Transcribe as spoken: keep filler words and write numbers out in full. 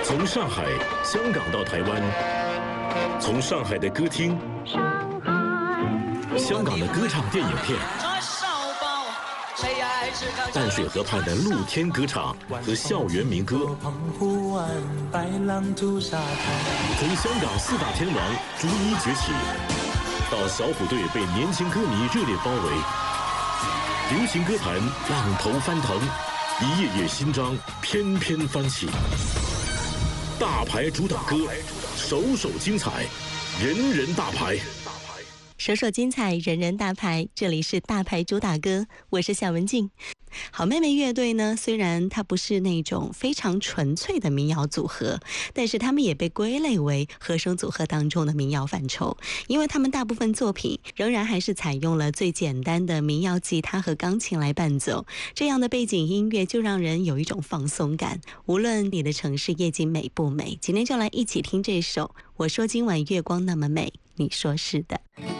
从上海、香港到台湾，从上海的歌厅、香港的歌唱电影片，淡水河畔的露天歌场和校园民歌，从香港四大天王逐一崛起，到小虎队被年轻歌迷热烈包围，流行歌坛浪头翻腾，一页页新章翩翩翻起。大牌主打歌，首首精彩，人人大牌。 首首精彩，人人大牌。这里是大牌主打歌，我是夏文静。好妹妹乐队呢，虽然它不是那种非常纯粹的民谣组合，但是他们也被归类为和声组合当中的民谣范畴，因为他们大部分作品仍然还是采用了最简单的民谣吉他和钢琴来伴奏，这样的背景音乐就让人有一种放松感。无论你的城市夜景美不美，今天就来一起听这首《我说今晚月光那么美》，你说是的。